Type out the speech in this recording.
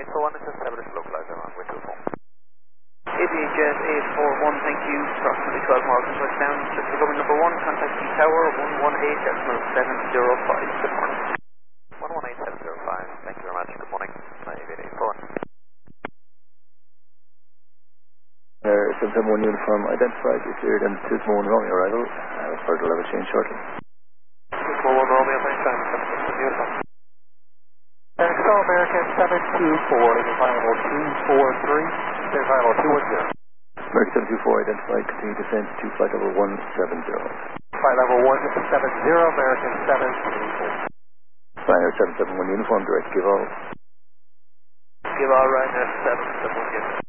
841, this is 7 is localizer on with 24. ABHS 841, thank you. Approximately 12 miles from touchdown. Just for government number 1, contact T Tower 118.705. Good morning. 118.705, thank you very much. Good morning. 841. 771 uniform identified. You're cleared in Tismone Romeo arrival. Further level change shortly. Tismone Romeo, thanks, time 771 uniform. Excel American 724, final 243, final 210. American 724 identified, continue descent to flight level 170. Flight level 170, American 724. Ryanair 771 uniform, direct give all. Give all Ryanair 771 uniform.